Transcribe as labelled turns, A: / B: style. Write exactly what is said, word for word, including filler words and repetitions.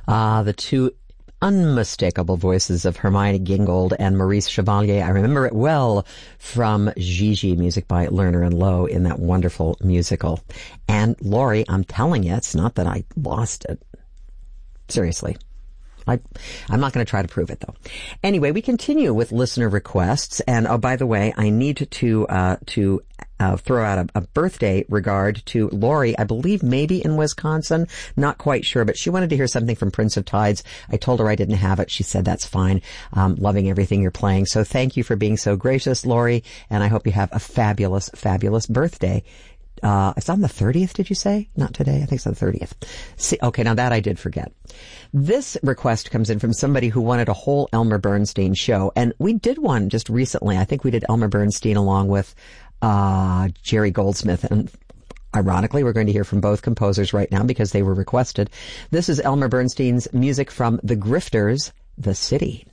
A: Ah, the two unmistakable voices of Hermione Gingold and Maurice Chevalier. I remember it well from Gigi, music by Lerner and Lowe, in that wonderful musical. And Laurie, I'm telling you, it's not that I lost it. Seriously. I, I'm not going to try to prove it, though. Anyway, we continue with listener requests. And, oh, by the way, I need to uh, to uh, throw out a, a birthday regard to Lori, I believe maybe in Wisconsin. Not quite sure, but she wanted to hear something from Prince of Tides. I told her I didn't have it. She said, that's fine. Um, loving everything you're playing. So thank you for being so gracious, Lori. And I hope you have a fabulous, fabulous birthday. Uh, it's on the thirtieth, did you say? Not today. I think it's on the thirtieth. See, okay, now that I did forget. This request comes in from somebody who wanted a whole Elmer Bernstein show. And we did one just recently. I think we did Elmer Bernstein along with, uh, Jerry Goldsmith. And ironically, we're going to hear from both composers right now because they were requested. This is Elmer Bernstein's music from The Grifters, The City.